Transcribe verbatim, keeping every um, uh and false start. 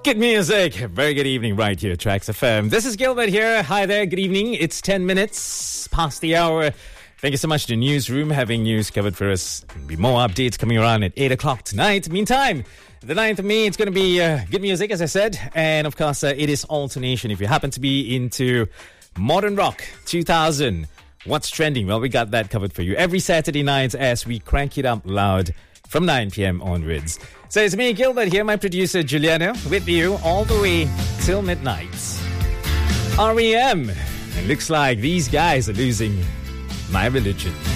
Good music. Very good evening right here, Tracks F M. This is Gilbert here. Hi there. Good evening. It's ten minutes past the hour. Thank you so much to the newsroom having news covered for us. There'll be more updates coming around at eight o'clock tonight. Meantime, the ninth of May, it's going to be uh, good music, as I said. And of course, uh, it is alternation. If you happen to be into modern rock two thousand, what's trending? Well, we got that covered for you every Saturday night as we crank it up loud from nine p.m. onwards. So it's me, Gilbert, here, my producer, Juliana, with you all the way till midnight. R E M. It looks like these guys are losing my religion.